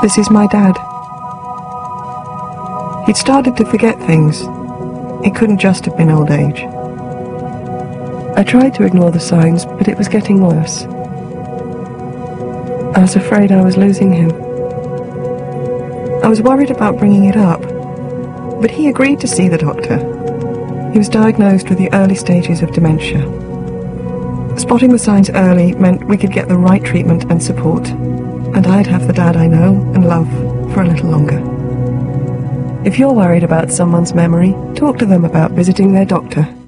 This is my dad. He'd started to forget things. It couldn't just have been old age. I tried to ignore the signs, but it was getting worse. I was afraid I was losing him. I was worried about bringing it up, but he agreed to see the doctor. He was diagnosed with the early stages of dementia. Spotting the signs early meant we could get the right treatment and support, and I'd have the dad I know and love for a little longer. If you're worried about someone's memory, talk to them about visiting their doctor.